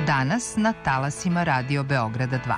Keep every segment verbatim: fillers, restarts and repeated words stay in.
Danas na talasima Radio Beograda dva.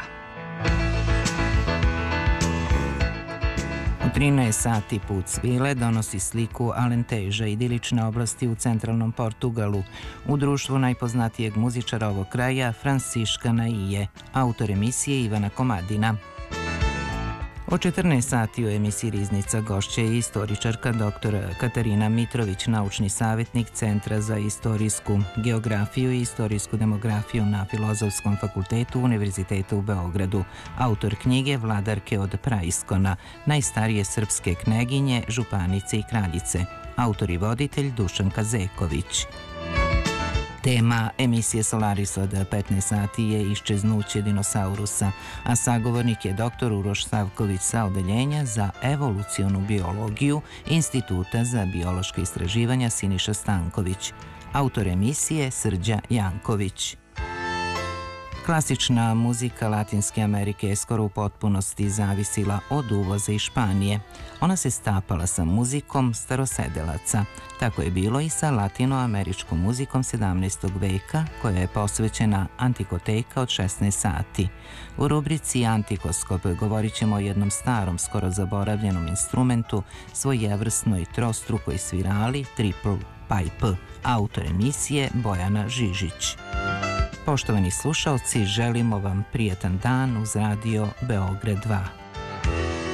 U trinaest sati put svile donosi sliku Alenteja, idilične oblasti u centralnom Portugalu, u društvu najpoznatijeg muzičara ovog kraja, Fransiška Naije, autor emisije Ivana Komadina. O četrnaest sati u emisiji Riznica gošća je istoričarka dr Katarina Mitrović, naučni savjetnik Centra za istorijsku geografiju i istorijsku demografiju na Filozofskom fakultetu Univerziteta u Beogradu, autor knjige Vladarke od Praiskona, najstarije srpske kneginje, županice i kraljice, autor i voditelj Dušanka Zeković. Tema emisije Solaris od petnaest sati je iščeznuće dinosaurusa, a sagovornik je dr Uroš Savković sa Odeljenja za evolucionu biologiju Instituta za biološka istraživanja Siniša Stanković, autor emisije Srđa Janković. Klasična muzika Latinske Amerike je skoro u potpunosti zavisila od uvoza iz Španije. Ona se stapala sa muzikom starosedelaca. Tako je bilo i sa latinoameričkom muzikom sedamnaestog veka, koja je posvećena Antikoteka od šesnaest sati. U rubrici Antikoskop govorit ćemo o jednom starom, skoro zaboravljenom instrumentu, svojevrsnoj trostrukoj svirali triple pipe, autor emisije Bojana Žižić. Poštovani slušaoci, želimo vam prijetan dan uz Radio Beograd dva.